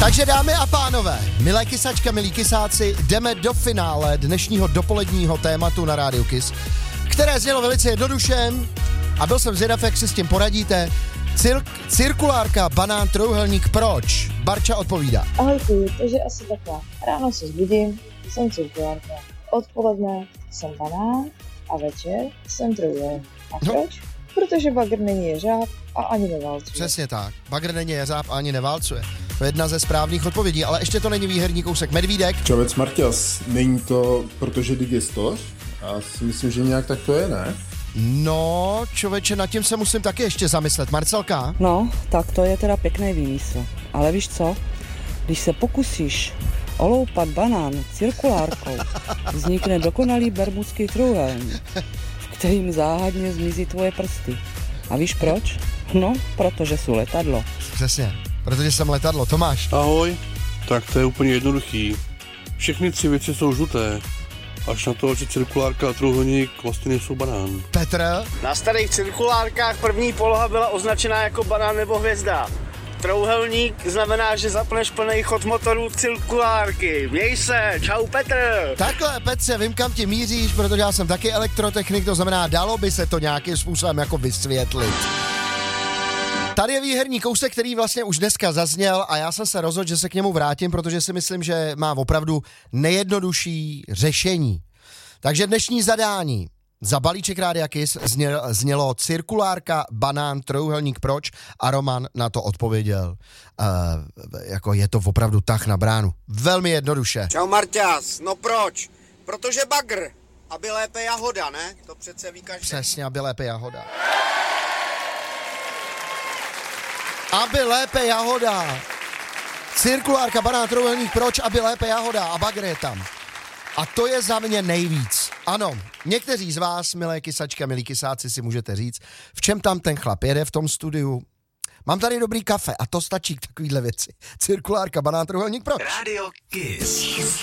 Takže dámy a pánové, milé kysačka, milí kysáci, jdeme do finále dnešního dopoledního tématu na Rádiu Kiss, které znělo velice jednoduše a byl jsem zvědav, jak si s tím poradíte. Cirkulárka, banán, trojúhelník, proč? Barča odpovídá. Ahojku, takže asi takhle. Ráno se zbudím, jsem cirkulárka. Odpoledne jsem banán a večer jsem trojúhelník. A proč? Protože bagr není jeřáb a ani neválcuje. Přesně tak. Bagr není jeřáb a ani neválcuje. To je jedna ze správných odpovědí, ale ještě to není výherní kousek. Medvídek. Čovec Marťas, není to protože digestoř? Já si myslím, že nějak tak to je, ne? No, člověče, nad tím se musím taky ještě zamyslet. Marcelka? No, tak to je teda pěkný výmysl. Ale víš co? Když se pokusíš oloupat banán cirkulárkou, vznikne dokonalý bermudský trojúhelník, v kterým záhadně zmizí tvoje prsty. A víš proč? No, protože jsou letadlo. Přesně, protože jsem letadlo. Tomáš? Ahoj, tak to je úplně jednoduchý. Všechny 3 věci jsou žluté. Až na to, že cirkulárka a trojúhelník vlastně nejsou banán. Petr? Na starých cirkulárkách první poloha byla označená jako banán nebo hvězda. Trojúhelník znamená, že zapneš plný chod motoru cirkulárky. Měj se, čau Petr. Takhle, Petře, vím, kam ti míříš, protože já jsem taky elektrotechnik, to znamená, dalo by se to nějakým způsobem jako vysvětlit. Tady je výherní kousek, který vlastně už dneska zazněl a já jsem se rozhodl, že se k němu vrátím, protože si myslím, že má opravdu nejjednodušší řešení. Takže dnešní zadání za balíček Rádia Kiss znělo cirkulárka, banán, trojúhelník, proč? A Roman na to odpověděl, jako je to opravdu tah na bránu. Velmi jednoduše. Čau Marťas, no proč? Protože bagr, aby lépe jahoda, ne? To přece ví každý. Přesně, aby lépe jahoda. Aby lépe jahoda. Cirkulárka, banán, trojúhelník, proč? Aby lépe jahoda a bagr je tam. A to je za mě nejvíc. Ano, někteří z vás, milé kysačky a milí kysáci, si můžete říct, v čem tam ten chlap jede v tom studiu. Mám tady dobrý kafe a to stačí k takovýhle věci. Cirkulárka, banán, trojúhelník, proč? Radio Kiss.